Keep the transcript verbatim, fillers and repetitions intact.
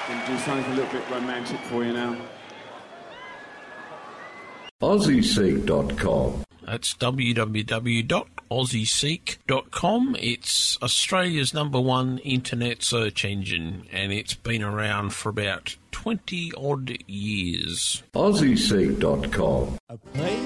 Going to do something a little bit romantic for you now. Aussie Seek dot com. That's w w w dot aussie seek dot com. It's Australia's number one internet search engine, and it's been around for about twenty odd years. Aussie Seek dot com. A place